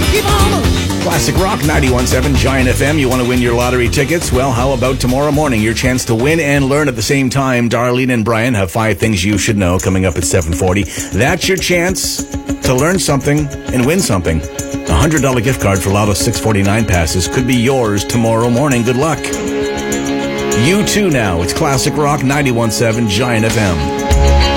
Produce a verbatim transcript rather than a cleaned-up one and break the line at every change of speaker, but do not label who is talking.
Keep on moving.
Classic Rock ninety-one point seven Giant F M. You want to win your lottery tickets? Well, how about tomorrow morning? Your chance to win and learn at the same time. Darlene and Brian have five things you should know coming up at seven forty. That's your chance to learn something and win something. A one hundred dollars gift card for Lotto six forty-nine passes could be yours tomorrow morning. Good luck. You too now. It's Classic Rock ninety-one point seven Giant F M.